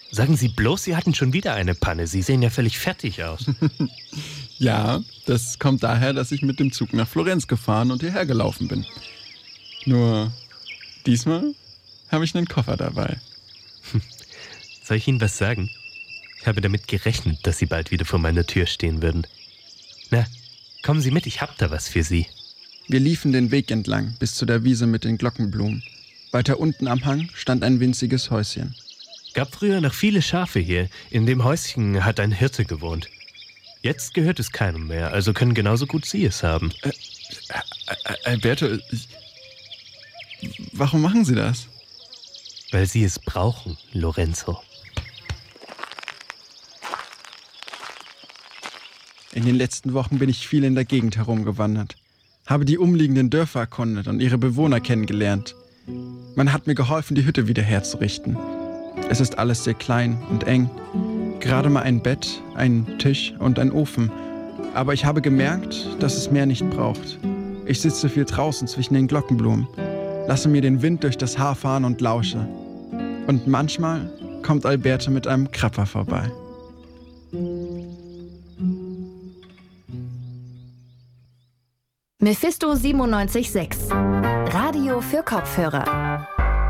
Sagen Sie bloß, Sie hatten schon wieder eine Panne. Sie sehen ja völlig fertig aus. Ja, das kommt daher, dass ich mit dem Zug nach Florenz gefahren und hierher gelaufen bin. Nur diesmal habe ich einen Koffer dabei. Soll ich Ihnen was sagen? Ich habe damit gerechnet, dass Sie bald wieder vor meiner Tür stehen würden. Na, kommen Sie mit, ich hab da was für Sie. Wir liefen den Weg entlang bis zu der Wiese mit den Glockenblumen. Weiter unten am Hang stand ein winziges Häuschen. Gab früher noch viele Schafe hier. In dem Häuschen hat ein Hirte gewohnt. Jetzt gehört es keinem mehr, also können genauso gut Sie es haben. Alberto, warum machen Sie das? Weil Sie es brauchen, Lorenzo. In den letzten Wochen bin ich viel in der Gegend herumgewandert, habe die umliegenden Dörfer erkundet und ihre Bewohner kennengelernt. Man hat mir geholfen, die Hütte wieder herzurichten. Es ist alles sehr klein und eng. Gerade mal ein Bett, ein Tisch und ein Ofen. Aber ich habe gemerkt, dass es mehr nicht braucht. Ich sitze viel draußen zwischen den Glockenblumen, lasse mir den Wind durch das Haar fahren und lausche. Und manchmal kommt Alberto mit einem Krapper vorbei. Mephisto 97.6 Radio für Kopfhörer.